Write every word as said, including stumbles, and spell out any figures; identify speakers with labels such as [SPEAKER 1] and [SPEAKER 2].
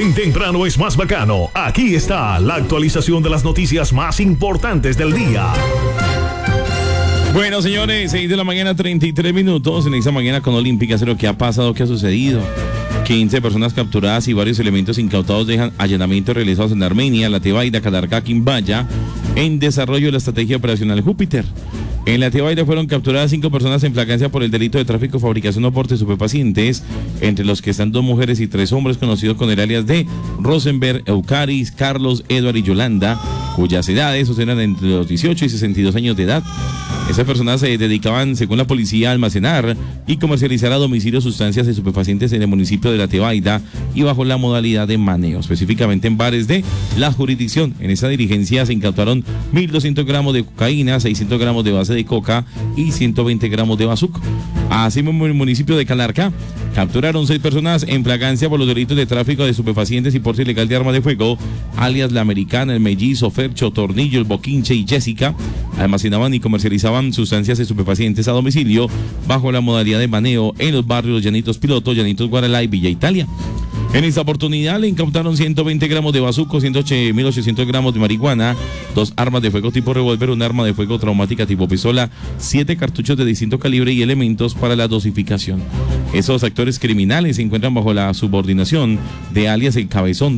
[SPEAKER 1] En Temprano es más bacano. Aquí está la actualización de las noticias más importantes del día.
[SPEAKER 2] Bueno, señores, seis de la mañana, treinta y tres minutos. En esta mañana con Olímpica, ¿qué lo que ha pasado? ¿Qué ha sucedido? quince personas capturadas y varios elementos incautados dejan allanamientos realizados en Armenia, La Tebaida, Calarcá, Quimbaya, en desarrollo de la estrategia operacional Júpiter. En La Tebaida fueron capturadas cinco personas en flagrancia por el delito de tráfico, fabricación o porte de estupefacientes, entre los que están dos mujeres y tres hombres conocidos con el alias de Rosenberg, Eucaris, Carlos, Edward y Yolanda, cuyas edades oscilan entre los dieciocho y sesenta y dos años de edad. Esas personas se dedicaban, según la policía, a almacenar y comercializar a domicilio sustancias estupefacientes en el municipio de La Tebaida y bajo la modalidad de maneo, específicamente en bares de la jurisdicción. En esa diligencia se incautaron mil doscientos gramos de cocaína, seiscientos gramos de base de coca y ciento veinte gramos de bazuco. Asimismo, en el municipio de Calarcá capturaron seis personas en flagrancia por los delitos de tráfico de estupefacientes y porte ilegal de armas de fuego, alias La Americana, El Mellizo, Fercho, Tornillo, El Boquinche y Jessica. Almacenaban y comercializaban sustancias estupefacientes a domicilio bajo la modalidad de maneo en los barrios Llanitos Piloto, Llanitos Guaralá y Villa Italia. En esta oportunidad le incautaron ciento veinte gramos de bazuco, ciento ocho mil ochocientos gramos de marihuana, dos armas de fuego tipo revólver, un arma de fuego traumática tipo pistola, siete cartuchos de distinto calibre y elementos para la dosificación. Esos actores criminales se encuentran bajo la subordinación de alias El Cabezón